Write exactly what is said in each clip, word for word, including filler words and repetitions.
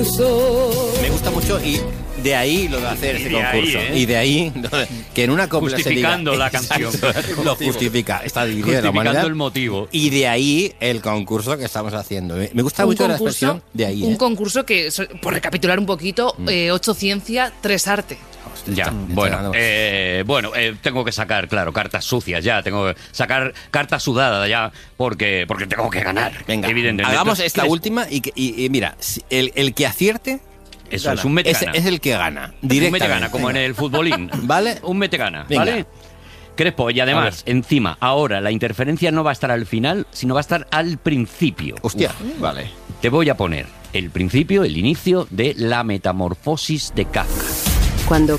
concurso. Me gusta mucho y de ahí lo de hacer este concurso. Ahí, ¿eh? Y de ahí que en una copla justificando se diga, la canción. Exacto, lo justifica. Está dividida de la Justificando humanidad. el motivo. Y de ahí el concurso que estamos haciendo. Me gusta Un mucho la concurso- expresión de ahí. Un ¿eh? concurso que, so- por recapitular un poquito, Mm. eh, ocho ciencia, tres arte. Ya, Está- está bueno, dando- eh, bueno, eh, tengo que sacar, claro, cartas sucias ya, tengo que sacar cartas sudadas ya, porque, porque tengo que ganar. Venga, evidentemente. hagamos Entonces, esta ¿quieres? última y, que- y- y mira, si- el, el que acierte Eso gana. es un mete es, gana. es el que gana. Un mete Directamente. gana, como en el futbolín. ¿Vale? Un mete gana, Venga. ¿vale? Crespo, y además, encima, ahora la interferencia no va a estar al final, sino va a estar al principio. Hostia. Vale. Te voy a poner el principio, el inicio de la metamorfosis de Kafka. Cuando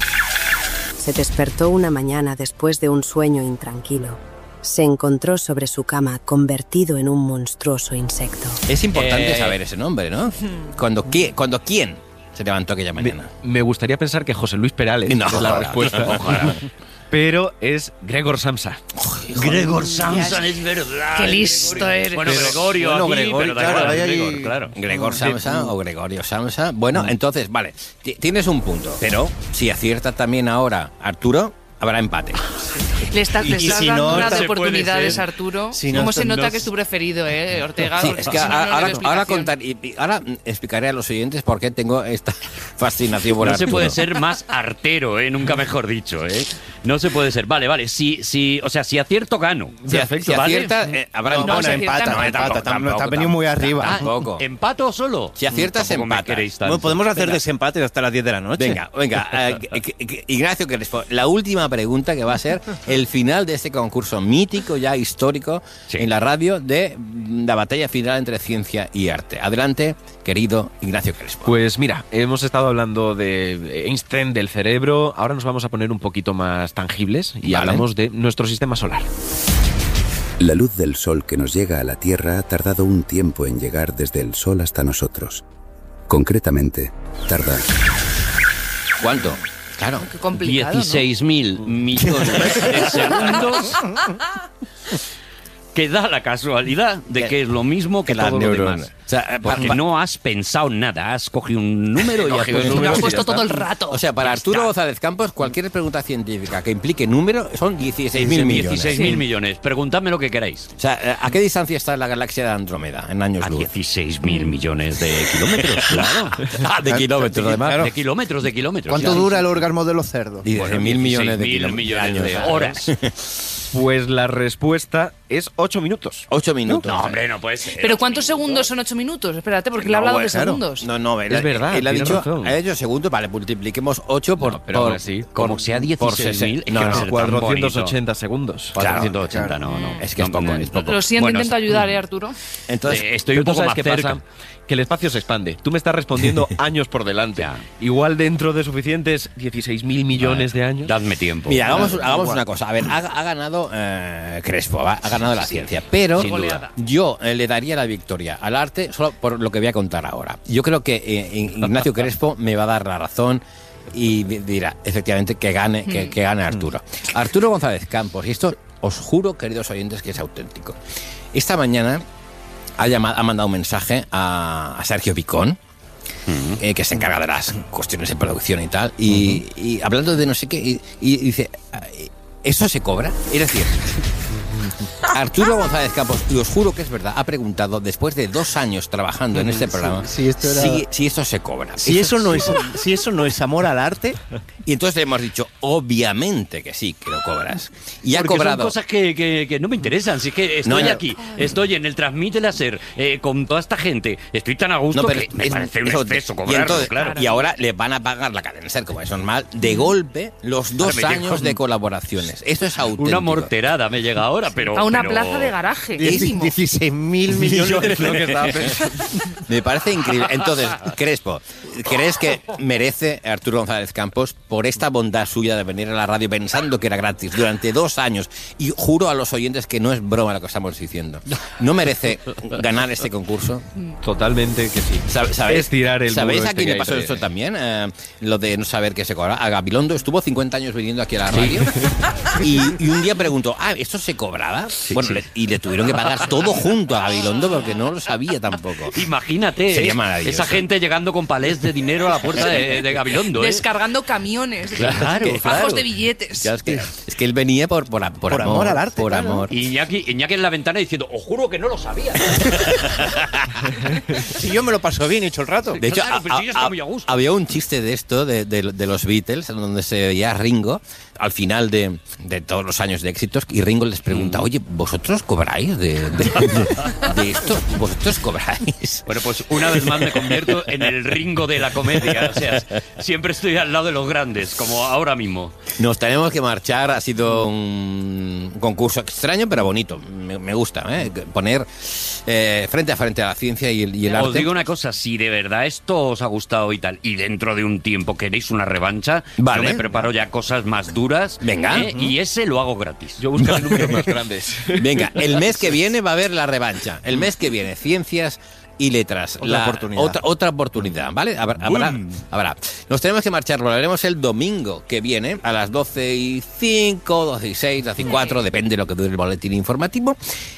se despertó una mañana después de un sueño intranquilo, se encontró sobre su cama convertido en un monstruoso insecto. Es importante Eh, saber ese nombre, ¿no? Cuando, qui- cuando quién se levantó aquella Me, mañana. me gustaría pensar que José Luis Perales No, es la ojalá, respuesta. ojalá. Pero es Gregor Samsa. Gregor Samsa, es verdad. Qué listo eres. Bueno, Gregorio bueno, aquí, Gregorio, pero da claro, igual, hay ahí- Gregor, claro. Gregor Samsa o Gregorio Samsa. Bueno, entonces, vale, ti- tienes un punto. Pero si acierta también ahora Arturo, habrá empate. Le, está- Y- le y estás si dando no, unas se puede oportunidades, ser. Arturo. Si no, ¿Cómo se no- nota que es tu preferido, eh, Ortega? Sí, Porque es que si no, no ahora, le doy ahora, ahora explicación. contar y, y ahora explicaré a los oyentes por qué tengo esta fascinación por No se Arturo. puede ser más artero, ¿eh? Nunca mejor dicho, ¿eh? No se puede ser. Vale, vale. Si, si, o sea, si acierto, gano. Si, Perfecto, si ¿vale? acierta, eh, habrá No, No, empate. se bueno, acierta, empata, no, empata. tampoco, Te has tampoco, venido muy arriba. Ah, Tampoco. ¿Empato o solo? Si aciertas, Tampoco me empatas. queréis tanto. Bueno, podemos hacer Venga. desempates hasta las diez de la noche. Venga, venga. eh, que- que- que- Ignacio Crespo, la última pregunta que va a ser el final de este concurso mítico, ya histórico, Sí. en la radio de mm, la batalla final entre ciencia y arte. Adelante, querido Ignacio Crespo. Pues mira, hemos estado hablando de Einstein, del cerebro. Ahora nos vamos a poner un poquito más tangibles y Vale. hablamos de nuestro sistema solar. La luz del sol que nos llega a la Tierra ha tardado un tiempo en llegar desde el sol hasta nosotros. Concretamente, tarda ¿Cuánto? Claro. Qué complicado, ¿no? dieciséis mil millones de segundos, que da la casualidad de que es lo mismo que La todo lo neurona. demás. O sea, eh, Porque pa- no has pensado nada, has cogido un número y has cogido un puesto número Lo has y puesto ya está. todo el rato. O sea, para Ya Arturo está. González Campos, cualquier pregunta científica que implique número son dieciséis mil millones. dieciséis mil millones. Preguntadme lo que queráis. O sea, ¿a qué distancia está la galaxia de Andrómeda en años A luz? dieciséis mil millones de kilómetros, claro. Ah, de kilómetros, además. Claro. De kilómetros, de kilómetros. ¿Cuánto ya. dura el orgasmo de los cerdos? dieciséis mil millones de dieciséis kilómetros. mil millones de años. horas. Pues la respuesta es ocho minutos. Ocho minutos. No, hombre, no puede ser. ¿Pero cuántos segundos son ocho minutos? Espérate, porque le he No, hablado bueno, de claro. segundos. No, no, él, Es verdad, Él ha tienes dicho, razón. ha dicho segundos, vale, multipliquemos ocho por. No, pero por aún así, como sea dieciséis mil, es que no, va a no, ser tan cuatrocientos bonito. ochenta segundos. Claro, cuatrocientos ochenta, no, no. Es que es No, poco, no, es poco. Lo siento, Bueno, intento ayudar, ¿eh, Arturo? Entonces, Eh, estoy Pero un tú poco sabes más qué cerca. pasa, que el espacio se expande. Tú me estás respondiendo años por delante. Ya. Igual dentro de suficientes dieciséis mil millones de años. Dadme tiempo. mira, hagamos, Claro, hagamos igual. una cosa. A ver, ha, ha ganado eh, Crespo, ¿va? Ha ganado la ciencia. Pero sin duda. yo eh, le daría la victoria al arte solo por lo que voy a contar ahora. Yo creo que eh, Ignacio Crespo me va a dar la razón y di- dirá, efectivamente, que gane, que, que gane Arturo. Arturo González Campos, y esto os juro, queridos oyentes, que es auténtico. Esta mañana ha, llamado, ha mandado un mensaje a, a Sergio Picón, eh, que se encarga de las cuestiones de producción y tal, y, y hablando de no sé qué, y, y dice, ¿eso se cobra? Es decir, Arturo González Campos, y os juro que es verdad, ha preguntado, después de dos años trabajando en este programa, sí, esto era- si, si esto se cobra. Si eso no es, si eso no es amor al arte, Y entonces le hemos dicho, obviamente que sí, que lo cobras. Y ha Porque cobrado... son cosas que, que, que no me interesan. Si es que estoy No, no. aquí, estoy en el Transmite Láser eh, con toda esta gente, estoy tan a gusto No, pero que me es- parece un eso- exceso y, cobrarlo, entonces- claro. y ahora le van a pagar la cadena SER, como es normal, de golpe los dos Ahora me años llega de colaboraciones. Esto es auténtico. Una morterada me llega ahora, pero... A una pero- plaza de garaje. dieciséis mil millones de lo que estaba pensando. Me parece increíble. Entonces, Crespo, ¿crees que merece Arturo González Campos por esta bondad suya de venir a la radio pensando que era gratis durante dos años? Y juro a los oyentes que no es broma lo que estamos diciendo. ¿No merece ganar este concurso? Totalmente que sí. ¿Sab- ¿Sabéis, Es tirar el ¿sabéis muro a este quién que le hay pasó todavía. esto también? Eh, lo de no saber qué se cobra. A Gabilondo estuvo cincuenta años viniendo aquí a la radio y, y un día preguntó, ah, ¿esto se cobra nada. Bueno, le- y le tuvieron que pagar todo junto a Gabilondo porque no lo sabía tampoco. Imagínate, Sería ¿eh? maravilloso. Esa gente llegando con palés de dinero a la puerta de, de Gabilondo, ¿eh? Descargando camiones, Claro, fajos claro. de billetes. Ya, es, que, es que él venía por, por, por, Por amor al arte, Por claro. amor. Y Iñaki, Iñaki en la ventana diciendo, os juro que no lo sabía. Si yo me lo paso bien, he hecho el rato. De hecho, Claro, pero a- si yo a- estaba muy a gusto. había un chiste de esto, de, de- de los Beatles, en donde se veía a Ringo al final de, de todos los años de éxitos, y Ringo les pregunta, oye, ¿vosotros cobráis de, de, de esto? ¿Vosotros cobráis? Bueno, pues una vez más me convierto en el Ringo de la comedia. O sea, siempre estoy al lado de los grandes, como ahora mismo. Nos tenemos que marchar, ha sido un concurso extraño, pero bonito. Me, me gusta, ¿eh? Poner eh, frente a frente a la ciencia y el, y el Os arte. digo una cosa, si de verdad esto os ha gustado y tal, y dentro de un tiempo queréis una revancha, Vale. yo me preparo ya cosas más duras. Venga. ¿eh? Y ese lo hago gratis. Yo buscaré números más grandes. Venga, el mes que viene va a haber la revancha. El mes que viene, ciencias y letras. Otra La- oportunidad. Otra, otra oportunidad, ¿vale? Habrá, habrá, habrá. Nos tenemos que marchar, volveremos el domingo que viene a las doce y cinco, doce y seis, doce y cuatro, depende de lo que dure el boletín informativo.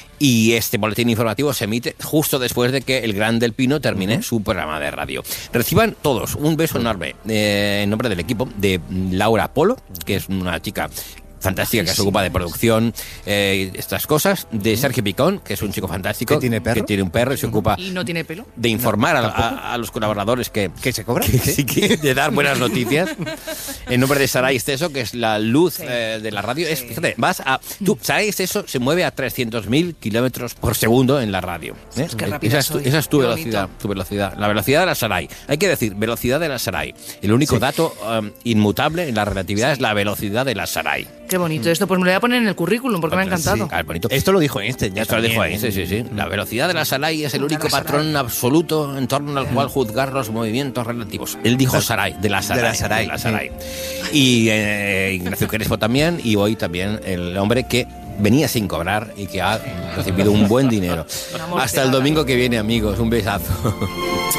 Y este boletín informativo se emite justo después de que el Gran del Pino termine su programa de radio. Reciban todos un beso enorme eh, en nombre del equipo de Laura Polo, que es una chica fantástica que se ocupa de producción, eh, estas cosas, de Sergio Picón, que es un chico fantástico, ¿Que tiene perro? que tiene un perro y se ocupa Y no tiene pelo. de informar a, a- a los colaboradores que, ¿Que se cobra? que sí, que- de dar buenas noticias. En nombre de Saray Esteso, que es la luz eh, de la radio. Es, fíjate, vas a. Tú, Saray Esteso se mueve a trescientos mil kilómetros por segundo en la radio. ¿eh? Qué rápida esa, es tu, soy. esa es tu Qué velocidad, bonito. tu velocidad. La velocidad de la Saray. Hay que decir, velocidad de la Saray. El único dato um, inmutable en la relatividad es la velocidad de la Saray. Qué bonito esto. Pues me lo voy a poner en el currículum porque me ha encantado. Sí, claro, bonito. Esto lo dijo Einstein ya Esto lo dijo también. ahí, sí, sí, sí. La velocidad de la Saray es el De la único Saray. patrón absoluto en torno al cual juzgar los movimientos relativos. Él dijo Saray, de la Saray. De la Saray, de la Saray. Y eh, Ignacio Crespo también, y hoy también el hombre que venía sin cobrar y que ha recibido un buen dinero. Una morterada. Hasta el domingo que viene, amigos. Un besazo.